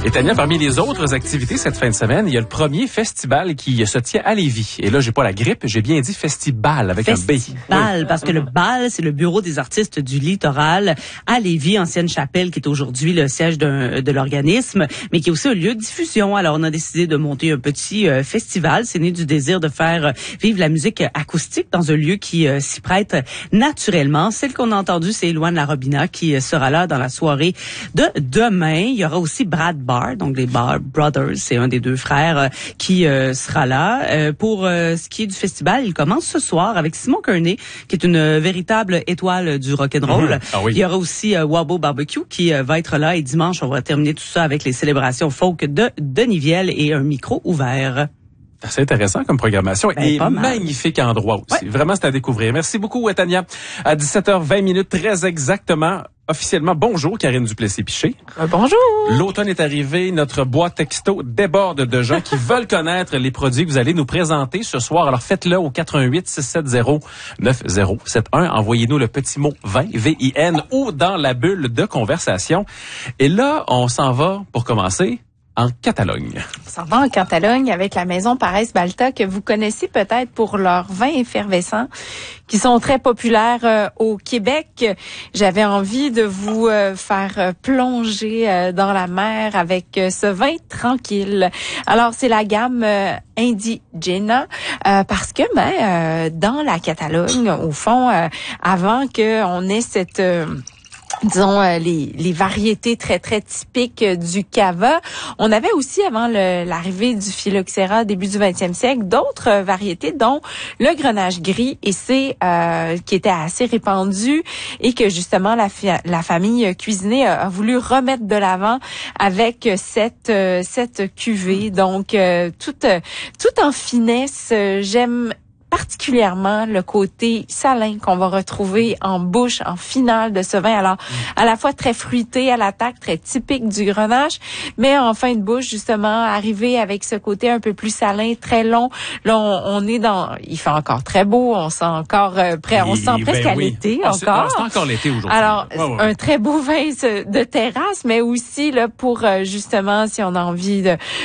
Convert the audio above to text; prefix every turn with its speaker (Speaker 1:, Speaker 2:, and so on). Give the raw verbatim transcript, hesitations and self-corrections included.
Speaker 1: Et Tania, parmi les autres activités cette fin de semaine, il y a le premier festival qui se tient à Lévis. Et là, j'ai pas la grippe, j'ai bien dit festival avec
Speaker 2: festival,
Speaker 1: un B.
Speaker 2: Festival, parce que le B A L, c'est le Bureau des artistes du littoral à Lévis, ancienne chapelle, qui est aujourd'hui le siège d'un, de l'organisme, mais qui est aussi un lieu de diffusion. Alors, on a décidé de monter un petit euh, festival. C'est né du désir de faire vivre la musique acoustique dans un lieu qui euh, s'y prête naturellement. Celle qu'on a entendue, c'est Éloane Larobina qui sera là dans la soirée de demain. Il y aura aussi Brad Barr, donc les Barr Brothers, c'est un des deux frères euh, qui euh, sera là. Euh, pour euh, ce qui est du festival, il commence ce soir avec Simon Kearney, qui est une véritable étoile du rock'n'roll.
Speaker 1: Mmh. Ah oui.
Speaker 2: Il y aura aussi euh, Wabo Barbecue qui euh, va être là, et dimanche, on va terminer tout ça avec les célébrations folk de Denis Viel et un micro ouvert.
Speaker 1: C'est intéressant comme programmation
Speaker 2: Ben,
Speaker 1: et
Speaker 2: magnifique
Speaker 1: endroit aussi. Ouais. Vraiment, c'est à découvrir. Merci beaucoup, Tania. À dix-sept heures vingt minutes, très exactement, officiellement, bonjour, Karine Duplessis-Piché.
Speaker 3: Euh, bonjour.
Speaker 1: L'automne est arrivé, notre boîte texto déborde de gens qui veulent connaître les produits que vous allez nous présenter ce soir. Alors faites-le au quatre un huit, six sept zéro, neuf zéro sept un. Envoyez-nous le petit mot vin, V I N, ou dans la bulle de conversation. Et là, on s'en va, pour commencer, en Catalogne.
Speaker 3: On s'en va en Catalogne avec la maison Parés Balta, que vous connaissez peut-être pour leurs vins effervescents qui sont très populaires euh, au Québec. J'avais envie de vous euh, faire euh, plonger euh, dans la mer avec euh, ce vin tranquille. Alors, c'est la gamme euh, Indigena euh, parce que ben, euh, dans la Catalogne, au fond, euh, avant qu'on ait cette... Euh, disons, euh, les, les variétés très, très typiques euh, du cava. On avait aussi, avant le, l'arrivée du phylloxéra début du vingtième siècle, d'autres euh, variétés, dont le grenache gris, et c'est euh, qui était assez répandu et que, justement, la, fi- la famille cuisinée a, a voulu remettre de l'avant avec cette, euh, cette cuvée. Donc, euh, tout, euh, tout en finesse, euh, j'aime particulièrement le côté salin qu'on va retrouver en bouche, en finale de ce vin. Alors, à la fois très fruité à l'attaque, très typique du grenache, mais en fin de bouche, justement, arrivé avec ce côté un peu plus salin, très long. Là, on, on est dans... Il fait encore très beau, on sent encore euh, prêt, on se sent presque
Speaker 1: ben
Speaker 3: à
Speaker 1: oui.
Speaker 3: l'été
Speaker 1: ah,
Speaker 3: encore.
Speaker 1: C'est, c'est encore l'été aujourd'hui.
Speaker 3: Alors,
Speaker 1: ouais, ouais.
Speaker 3: un très beau vin de terrasse, mais aussi là pour, justement, si on a envie de